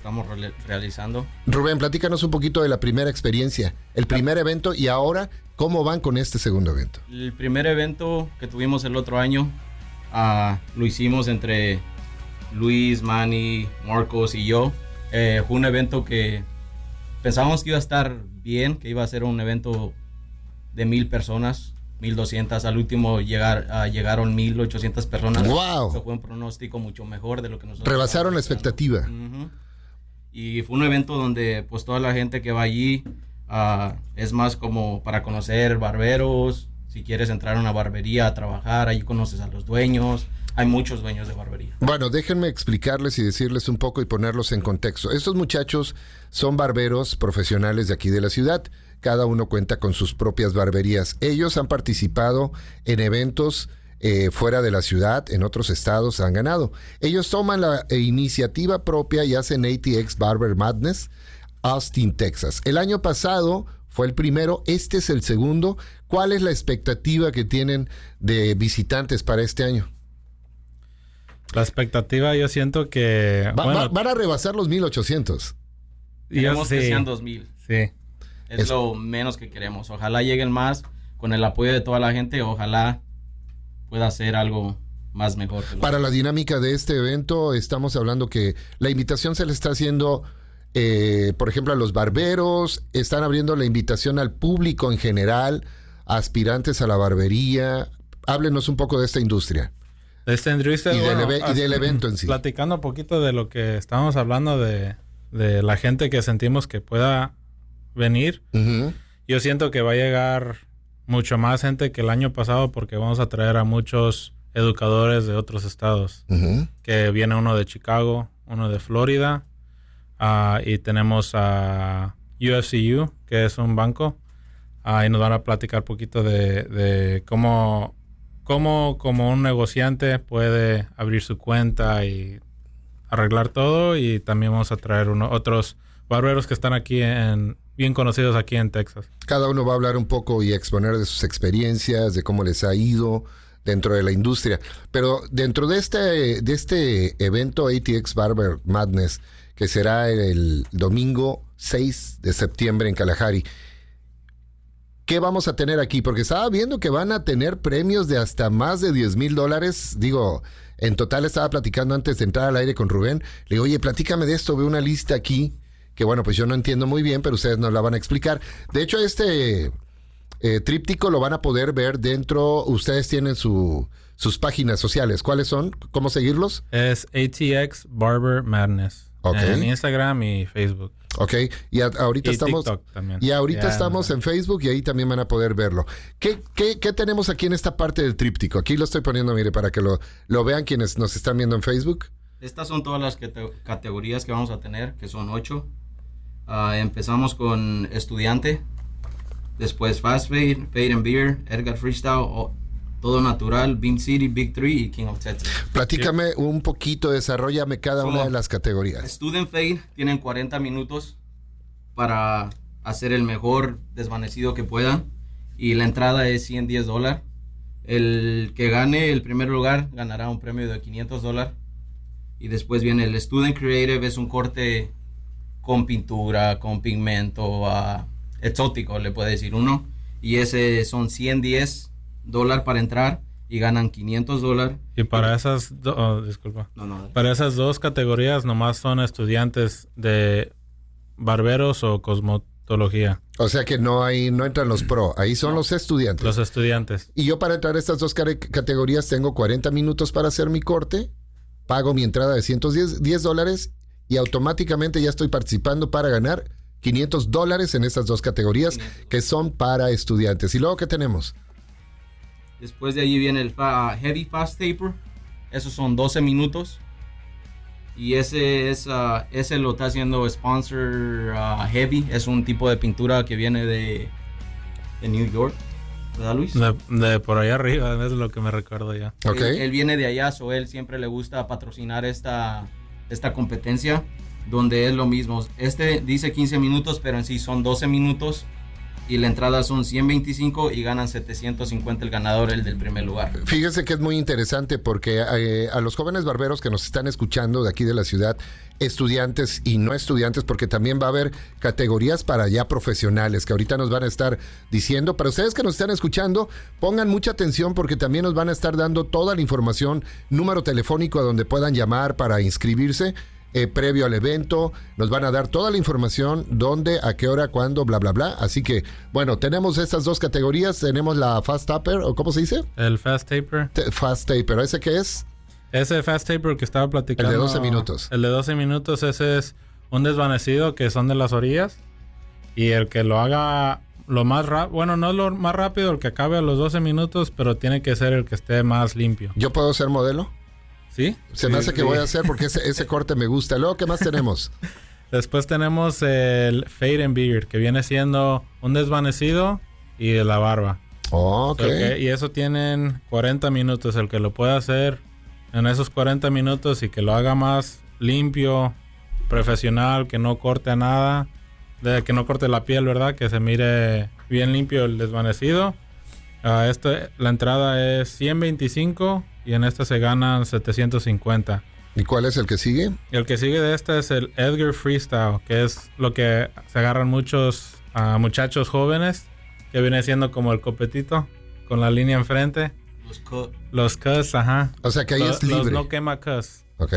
estamos realizando. Rubén, platícanos un poquito de la primera experiencia, el primer evento y ahora, ¿cómo van con este segundo evento? El primer evento que tuvimos el otro año, lo hicimos entre Luis, Manny, Marcos y yo. Fue un evento que pensábamos que iba a estar bien, que iba a ser un evento de 1,000 personas, 1,200. Al último llegaron 1,800 personas. ¡Wow! Eso fue un pronóstico mucho mejor de lo que nosotros rebasaron la expectativa. Uh-huh. Y fue un evento donde pues toda la gente que va allí es más como para conocer barberos. Si quieres entrar a una barbería a trabajar, ahí conoces a los dueños. Hay muchos dueños de barbería. Bueno, déjenme explicarles y decirles un poco y ponerlos en contexto. Estos muchachos son barberos profesionales de aquí de la ciudad. Cada uno cuenta con sus propias barberías. Ellos han participado en eventos fuera de la ciudad, en otros estados han ganado. Ellos toman la iniciativa propia y hacen ATX Barber Madness, Austin, Texas. El año pasado fue el primero, este es el segundo. ¿Cuál es la expectativa que tienen de visitantes para este año? La expectativa, yo siento que... van a rebasar los 1,800. Queremos que sean 2,000. Sí. Es lo menos que queremos. Ojalá lleguen más con el apoyo de toda la gente. Ojalá pueda hacer algo más mejor. Para la dinámica de este evento, estamos hablando que la invitación se le está haciendo, por ejemplo, a los barberos. Están abriendo la invitación al público en general, a aspirantes a la barbería. Háblenos un poco de esta industria. De esta industria y del evento en sí. Platicando un poquito de lo que estábamos hablando de la gente que sentimos que pueda venir. Uh-huh. Yo siento que va a llegar mucho más gente que el año pasado porque vamos a traer a muchos educadores de otros estados. Uh-huh. Que viene uno de Chicago, uno de Florida, y tenemos a UFCU, que es un banco, y nos van a platicar un poquito de cómo como un negociante puede abrir su cuenta y arreglar todo. Y también vamos a traer otros barberos que están aquí bien conocidos aquí en Texas. Cada uno va a hablar un poco y exponer de sus experiencias, de cómo les ha ido dentro de la industria. Pero dentro de este evento ATX Barber Madness, que será el domingo 6 de septiembre en Kalahari, ¿qué vamos a tener aquí? Porque estaba viendo que van a tener premios de hasta más de $10,000. Digo, en total estaba platicando antes de entrar al aire con Rubén. Le digo, oye, platícame de esto, veo una lista aquí, que bueno, pues yo no entiendo muy bien, pero ustedes nos la van a explicar. De hecho, este tríptico lo van a poder ver dentro. Ustedes tienen sus páginas sociales. ¿Cuáles son? ¿Cómo seguirlos? Es ATX Barber Madness. Okay. En Instagram y Facebook. Ok, y ahorita estamos TikTok también. Y ahorita estamos en Facebook y ahí también van a poder verlo. ¿Qué tenemos aquí en esta parte del tríptico? Aquí lo estoy poniendo, mire, para que lo vean quienes nos están viendo en Facebook. Estas son todas las categorías que vamos a tener, que son 8. Empezamos con estudiante, después Fast Fade, Fade and Beer, Edgar Freestyle, Todo Natural, Beam City, Big 3 y King of Texas. Platícame un poquito, desarróllame cada una de las categorías. Student Fade tienen 40 minutos para hacer el mejor desvanecido que puedan y la entrada es $110. El que gane el primer lugar ganará un premio de $500 y después viene el Student Creative, es un corte con pintura, con pigmento, exótico le puede decir uno, y ese son $110 para entrar y ganan $500. Y para esas para esas dos categorías nomás son estudiantes de barberos o cosmetología. O sea que no entran los pro, ahí son los estudiantes. Los estudiantes. Y yo para entrar a estas dos categorías tengo 40 minutos para hacer mi corte, pago mi entrada de $110 y automáticamente ya estoy participando para ganar $500 en estas dos categorías que son para estudiantes. ¿Y luego qué tenemos? Después de allí viene el Heavy Fast Taper. Esos son 12 minutos. Y ese lo está haciendo sponsor Heavy. Es un tipo de pintura que viene de New York. ¿Verdad, Luis? De por allá arriba, es lo que me recuerdo ya. Okay. Él viene de allá, él siempre le gusta patrocinar esta competencia, donde es lo mismo. Este dice 15 minutos, pero en sí son 12 minutos. y la entrada son 125 y ganan 750 el ganador, el del primer lugar. Fíjese que es muy interesante porque a los jóvenes barberos que nos están escuchando de aquí de la ciudad, estudiantes y no estudiantes, porque también va a haber categorías para ya profesionales que ahorita nos van a estar diciendo. Para ustedes que nos están escuchando, pongan mucha atención porque también nos van a estar dando toda la información, número telefónico a donde puedan llamar para inscribirse. Previo al evento, nos van a dar toda la información, dónde, a qué hora, cuándo, bla, bla, bla. Así que, bueno, tenemos estas dos categorías. Tenemos la Fast Taper, ¿o cómo se dice? El Fast Taper. Fast Taper, ¿ese qué es? Ese Fast Taper que estaba platicando. El de 12 minutos. El de 12 minutos, ese es un desvanecido que son de las orillas. Y el que lo haga lo más rápido, bueno, no lo más rápido, el que acabe a los 12 minutos, pero tiene que ser el que esté más limpio. ¿Yo puedo ser modelo? ¿Sí? Se me hace que voy a hacer porque ese corte me gusta. Luego, ¿qué más tenemos? Después tenemos el Fade and Beard, que viene siendo un desvanecido y de la barba. Oh, ok. Y eso tienen 40 minutos. El que lo pueda hacer en esos 40 minutos y que lo haga más limpio, profesional, que no corte nada, que no corte la piel, ¿verdad? Que se mire bien limpio el desvanecido. La entrada es 125 y en esta se ganan 750. ¿Y cuál es el que sigue? El que sigue de esta es el Edgar Freestyle, que es lo que se agarran muchos muchachos jóvenes, que viene siendo como el copetito, con la línea enfrente. Los cuts, ajá. O sea que ahí es libre. Los no quema cuts. Ok.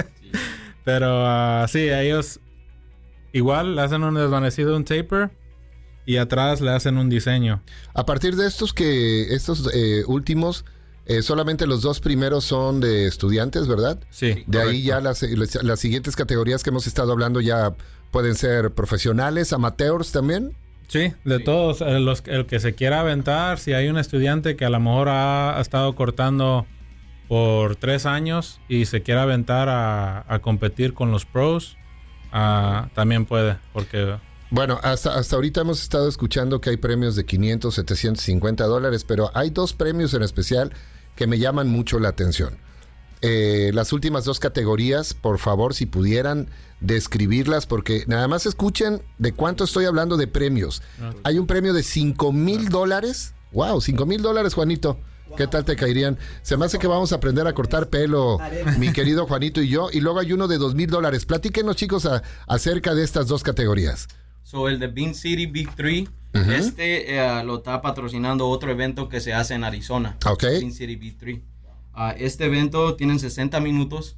Pero sí, ellos igual le hacen un desvanecido, un taper, y atrás le hacen un diseño. A partir de estos últimos, solamente los dos primeros son de estudiantes, ¿verdad? Sí. De correcto. Ahí ya las siguientes categorías que hemos estado hablando ya pueden ser profesionales, amateurs también. Sí, de todos. El que se quiera aventar, si hay un estudiante que a lo mejor ha estado cortando por 3 años y se quiere aventar a competir con los pros, también puede, porque... Bueno, hasta ahorita hemos estado escuchando que hay premios de $500, $750, pero hay 2 premios en especial que me llaman mucho la atención. Las últimas 2 categorías, por favor, si pudieran describirlas, porque nada más escuchen de cuánto estoy hablando de premios. Okay. Hay un premio de $5,000. ¡Wow! $5,000, Juanito. ¿Qué tal te caerían? Se me hace que vamos a aprender a cortar pelo, mi querido Juanito y yo. Y luego hay uno de $2,000. Platíquenos, chicos, acerca de estas 2 categorías. El de Bean City Big 3, lo está patrocinando otro evento que se hace en Arizona. Ok. Bean City Big 3. Este evento tienen 60 minutos.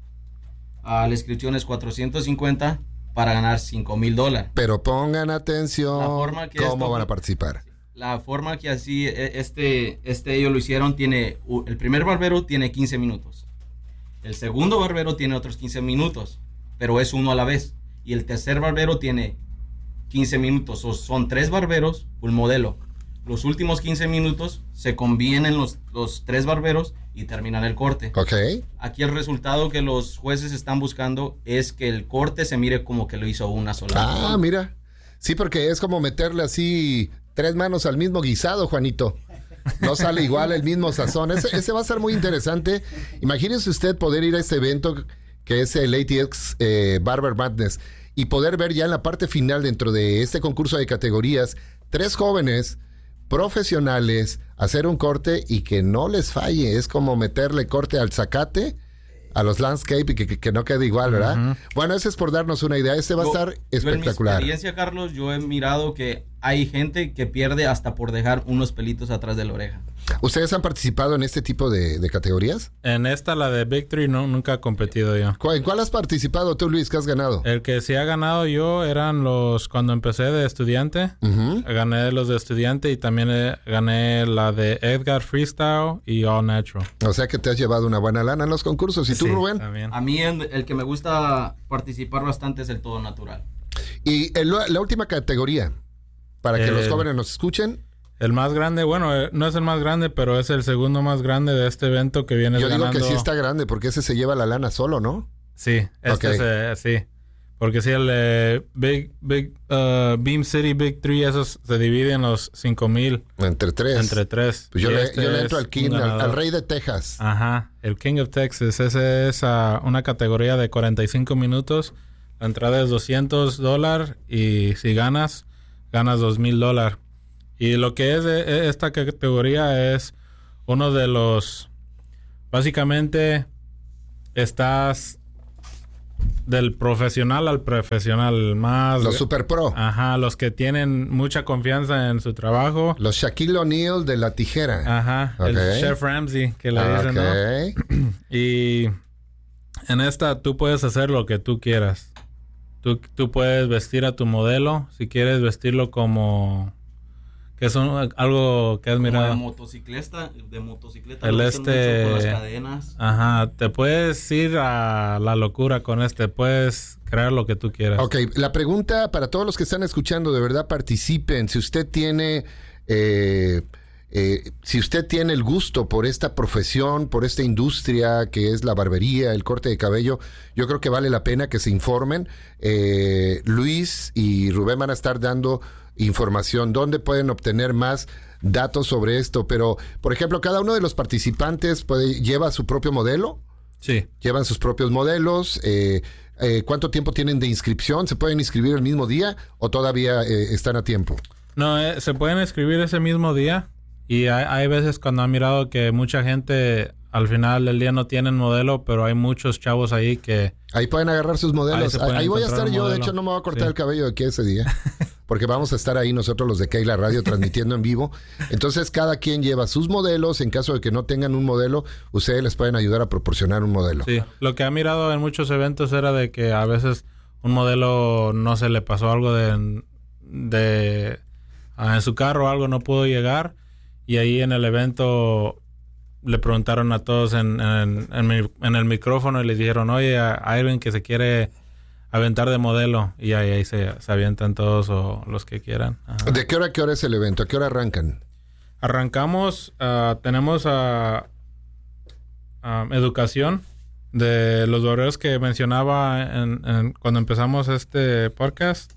La inscripción es $450 para ganar $5,000. Pero pongan atención cómo van a participar. La forma que así ellos lo hicieron, el primer barbero tiene 15 minutos. El segundo barbero tiene otros 15 minutos, pero es uno a la vez. Y el tercer barbero tiene 15 minutos. Son 3 barberos, un modelo. Los últimos 15 minutos se combinan los 3 barberos y terminan el corte. Ok. Aquí el resultado que los jueces están buscando es que el corte se mire como que lo hizo una sola persona. Mira. Sí, porque es como meterle así 3 manos al mismo guisado, Juanito. No sale igual el mismo sazón. Ese va a ser muy interesante. Imagínese usted poder ir a este evento que es el ATX Barber Madness y poder ver ya en la parte final dentro de este concurso de categorías 3 jóvenes profesionales hacer un corte y que no les falle. Es como meterle corte al zacate, a los landscape y que no quede igual, ¿verdad? Uh-huh. Bueno, ese es por darnos una idea. Va a estar espectacular. En mi experiencia, Carlos, yo he mirado que hay gente que pierde hasta por dejar unos pelitos atrás de la oreja. ¿Ustedes han participado en este tipo de categorías? En la de Big 3, no, nunca he competido yo. ¿En cuál has participado tú, Luis? ¿Qué has ganado? El que sí ha ganado yo eran cuando empecé de estudiante. Uh-huh. Gané los de estudiante y también gané la de Edgar Freestyle y All Natural. O sea que te has llevado una buena lana en los concursos. ¿Y tú, Rubén? También. A mí el que me gusta participar bastante es el todo natural. Y la última categoría, para que los jóvenes nos escuchen. El más grande, bueno, no es el más grande, pero es el segundo más grande de este evento que viene ganando. Yo digo que sí está grande, porque ese se lleva la lana solo, ¿no? Sí, sí. Porque sí, el Beam City Big 3, esos se dividen los $5,000. Entre 3. Entre 3. Pues yo le entro al King, al Rey de Texas. Ajá, el King of Texas. Ese es una categoría de 45 minutos. La entrada es $200 y si ganas $2,000. Y lo que es esta categoría es uno de los... Básicamente, estás del profesional al profesional más... Los super pro. Ajá, los que tienen mucha confianza en su trabajo. Los Shaquille O'Neal de la tijera. Ajá, el Chef Ramsay, que le dicen, ¿no? Y en esta tú puedes hacer lo que tú quieras. Tú puedes vestir a tu modelo, si quieres vestirlo como... Que es algo que has mirado. De motocicleta. El mucho con las cadenas. Ajá, te puedes ir a la locura con puedes crear lo que tú quieras. Ok, la pregunta para todos los que están escuchando, de verdad participen. Si usted tiene el gusto por esta profesión, por esta industria que es la barbería, el corte de cabello, yo creo que vale la pena que se informen. Luis y Rubén van a estar dando información, dónde pueden obtener más datos sobre esto. Pero, por ejemplo, cada uno de los participantes lleva su propio modelo. Sí. Llevan sus propios modelos. ¿Cuánto tiempo tienen de inscripción? ¿Se pueden inscribir el mismo día o todavía están a tiempo? No, se pueden inscribir ese mismo día. Y hay veces cuando han mirado que mucha gente al final del día no tienen modelo, pero hay muchos chavos ahí que... Ahí pueden agarrar sus modelos. Ahí voy a estar yo. De hecho, no me voy a cortar el cabello de aquí ese día. Porque vamos a estar ahí nosotros los de Keila Radio transmitiendo en vivo. Entonces, cada quien lleva sus modelos. En caso de que no tengan un modelo, ustedes les pueden ayudar a proporcionar un modelo. Sí, lo que ha mirado en muchos eventos era de que a veces un modelo no se le pasó algo en su carro o algo, no pudo llegar. Y ahí en el evento le preguntaron a todos en el micrófono y les dijeron, oye, hay alguien que se quiere aventar de modelo. Y ahí se avientan todos o los que quieran. Ajá. ¿De qué hora a qué hora es el evento? ¿A qué hora arrancan? Arrancamos, tenemos educación de los horarios que mencionaba cuando empezamos este podcast.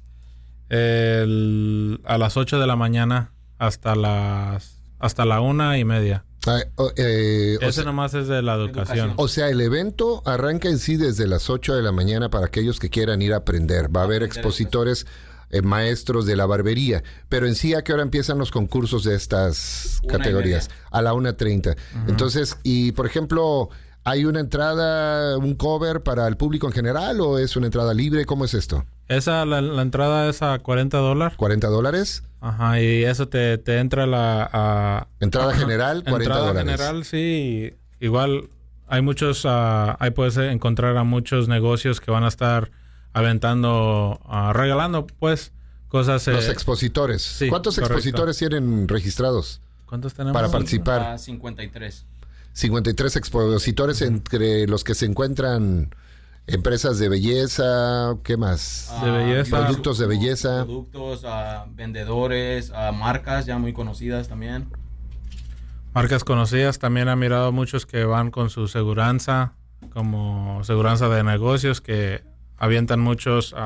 A las 8 de la mañana hasta la 1:30. Ese nomás es de la educación. O sea, el evento arranca en sí desde las 8 de la mañana para aquellos que quieran ir a aprender. Va a haber expositores, maestros de la barbería. Pero en sí, ¿a qué hora empiezan los concursos de estas categorías? A la 1:30. Uh-huh. Entonces, y por ejemplo, ¿hay una entrada, un cover para el público en general o es una entrada libre? ¿Cómo es esto? La entrada es a $40. ¿$40? Ajá, y eso te entra entrada general, $40. Entrada general, sí. Igual hay muchos, ahí puedes encontrar a muchos negocios que van a estar aventando, regalando, pues, cosas. Los expositores. Sí, ¿cuántos expositores tienen registrados? ¿Cuántos tenemos? Para participar. 53. 53 expositores entre los que se encuentran... Empresas de belleza, ¿qué más? De belleza. Productos de belleza. Productos, vendedores, marcas ya muy conocidas también. Marcas conocidas. También he mirado muchos que van con su seguranza, como seguranza de negocios, que avientan muchos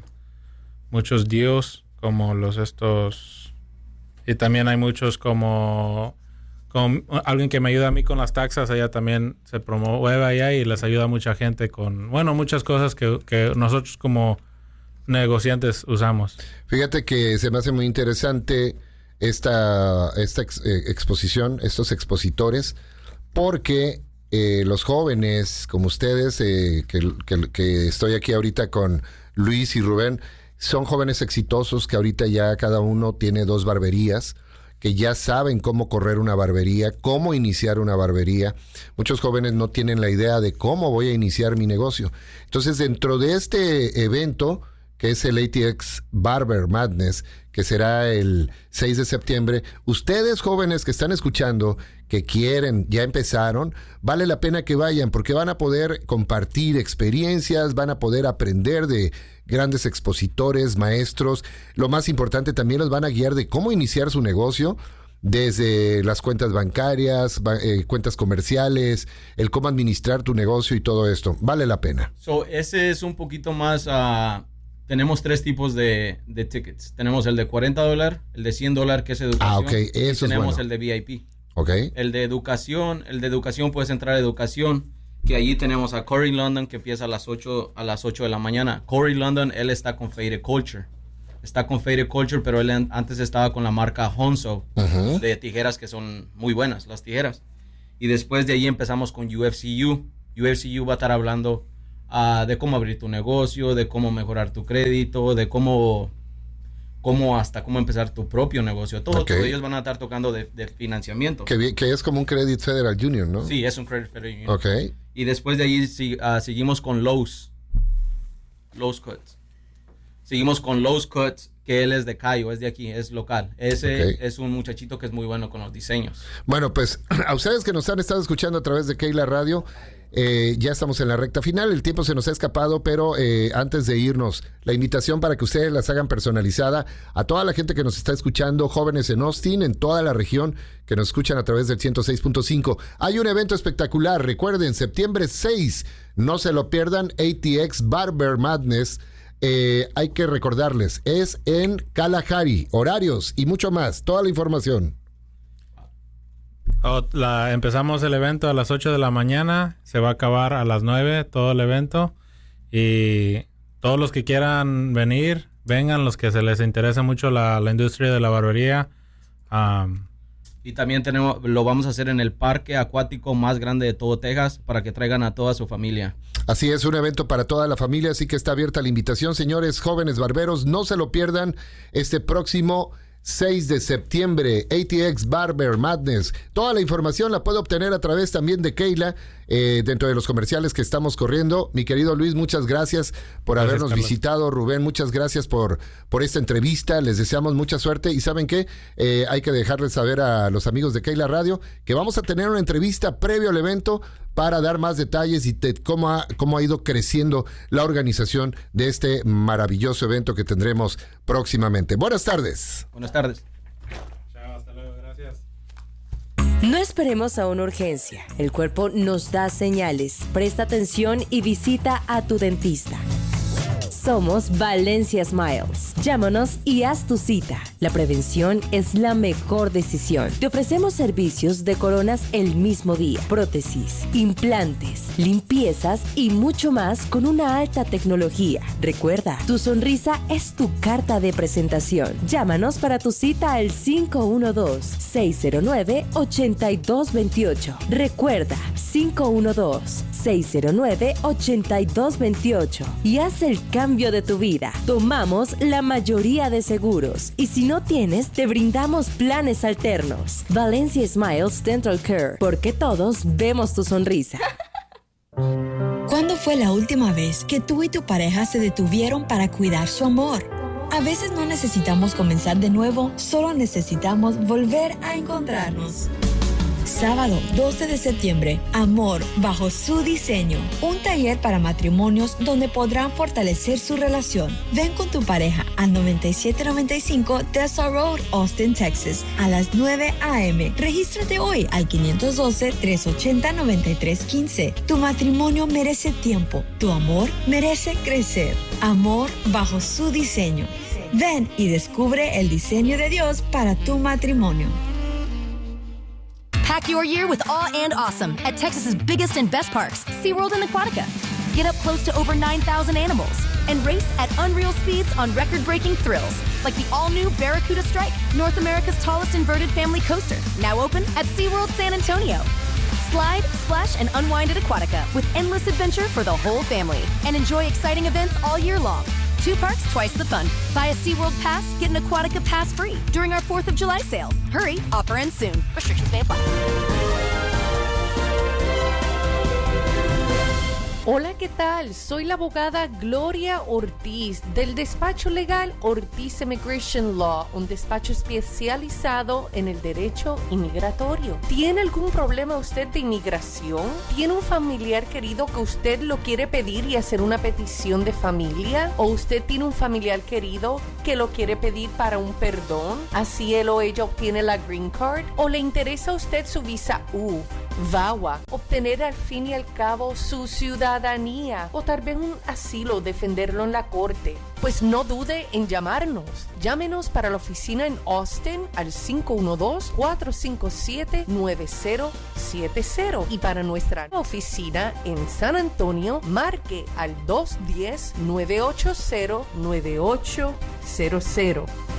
deals, como los estos. Y también hay muchos como alguien que me ayuda a mí con las taxas, ella también se promueve allá y les ayuda a mucha gente con, muchas cosas que nosotros como negociantes usamos. Fíjate que se me hace muy interesante esta exposición, estos expositores, porque los jóvenes como ustedes, que estoy aquí ahorita con Luis y Rubén, son jóvenes exitosos que ahorita ya cada uno tiene 2 barberías, que ya saben cómo correr una barbería, cómo iniciar una barbería. Muchos jóvenes no tienen la idea de cómo voy a iniciar mi negocio. Entonces, dentro de este evento, que es el ATX Barber Madness, que será el 6 de septiembre, ustedes jóvenes que están escuchando, que quieren, ya empezaron, vale la pena que vayan, porque van a poder compartir experiencias, van a poder aprender de grandes expositores, maestros. Lo más importante, también los van a guiar de cómo iniciar su negocio, desde las cuentas bancarias, cuentas comerciales, el cómo administrar tu negocio y todo esto. Vale la pena. Ese es un poquito más... tenemos 3 tipos de tickets. Tenemos el de $40, el de $100, que es educación. Ok, eso y tenemos es bueno. el de VIP. Ok. El de educación puedes entrar a educación, que allí tenemos a Corey London, que empieza a las 8 de la mañana. Corey London, él está con Faded Culture. está con Faded Culture, pero él antes estaba con la marca Honso, de tijeras que son muy buenas, las tijeras. Y después de ahí empezamos con UFCU. UFCU va a estar hablando de cómo abrir tu negocio, de cómo mejorar tu crédito, de cómo empezar tu propio negocio. Todos ellos van a estar tocando de financiamiento. Que es como un Credit Federal Junior, ¿no? Sí, es un Credit Federal Junior. Okay. Y después de ahí seguimos con Lowe's Cuts. Seguimos con Lowe's Cuts, que él es de Cayo, es de aquí, es local. Ese es un muchachito que es muy bueno con los diseños. Bueno, pues a ustedes que nos han estado escuchando a través de Keila Radio, ya estamos en la recta final, el tiempo se nos ha escapado, pero antes de irnos, la invitación para que ustedes las hagan personalizada a toda la gente que nos está escuchando, jóvenes en Austin, en toda la región, que nos escuchan a través del 106.5. Hay un evento espectacular, recuerden, septiembre 6, no se lo pierdan, ATX Barber Madness. Hay que recordarles, es en Kalahari, horarios y mucho más, toda la información. Empezamos el evento a las 8 de la mañana, se va a acabar a las 9 todo el evento, y todos los que quieran venir, vengan, los que se les interese mucho la industria de la barbería. Y también lo vamos a hacer en el parque acuático más grande de todo Texas, para que traigan a toda su familia. Así es, un evento para toda la familia, así que está abierta la invitación. Señores jóvenes barberos, no se lo pierdan este próximo 6 de septiembre, ATX Barber Madness. Toda la información la puede obtener a través también de Keila, dentro de los comerciales que estamos corriendo. Mi querido Luis, muchas gracias por habernos visitado. Rubén, muchas gracias por esta entrevista. Les deseamos mucha suerte. Y ¿saben qué? Hay que dejarles saber a los amigos de Keila Radio que vamos a tener una entrevista previo al evento para dar más detalles y cómo ha ido creciendo la organización de este maravilloso evento que tendremos próximamente. Buenas tardes. Buenas tardes. Chao, hasta luego, gracias. No esperemos a una urgencia. El cuerpo nos da señales. Presta atención y visita a tu dentista. Somos Valencia Smiles. Llámanos y haz tu cita. La prevención es la mejor decisión. Te ofrecemos servicios de coronas el mismo día, prótesis, implantes, limpiezas y mucho más con una alta tecnología. Recuerda, tu sonrisa es tu carta de presentación. Llámanos para tu cita al 512-609-8228. Recuerda, 512-609-8228 y haz el cambio de tu vida. Tomamos la mayoría de seguros y si no tienes, te brindamos planes alternos. Valencia Smiles Dental Care, porque todos vemos tu sonrisa. ¿Cuándo fue la última vez que tú y tu pareja se detuvieron para cuidar su amor? A veces no necesitamos comenzar de nuevo, solo necesitamos volver a encontrarnos. Sábado 12 de septiembre, Amor bajo su diseño. Un taller para matrimonios donde podrán fortalecer su relación. Ven con tu pareja al 9795 Tessa Road, Austin, Texas, a las 9 a.m. Regístrate hoy al 512-380-9315. Tu matrimonio merece tiempo. Tu amor merece crecer. Amor bajo su diseño. Ven y descubre el diseño de Dios para tu matrimonio. Pack your year with awe and awesome at Texas's biggest and best parks, SeaWorld and Aquatica. Get up close to over 9,000 animals and race at unreal speeds on record-breaking thrills, like the all-new Barracuda Strike, North America's tallest inverted family coaster, now open at SeaWorld San Antonio. Slide, splash, and unwind at Aquatica with endless adventure for the whole family. And enjoy exciting events all year long. 2 parks, twice the fun. Buy a SeaWorld Pass, get an Aquatica Pass free during our 4th of July sale. Hurry, offer ends soon. Restrictions may apply. Hola, ¿qué tal? Soy la abogada Gloria Ortiz del despacho legal Ortiz Immigration Law, un despacho especializado en el derecho inmigratorio. ¿Tiene algún problema usted de inmigración? ¿Tiene un familiar querido que usted lo quiere pedir y hacer una petición de familia? ¿O usted tiene un familiar querido que lo quiere pedir para un perdón? ¿Así él o ella obtiene la Green Card? ¿O le interesa a usted su visa U? VAWA, obtener al fin y al cabo su ciudadanía o tal vez un asilo, defenderlo en la corte. Pues no dude en llamarnos. Llámenos para la oficina en Austin al 512-457-9070 y para nuestra oficina en San Antonio, marque al 210-980-9800.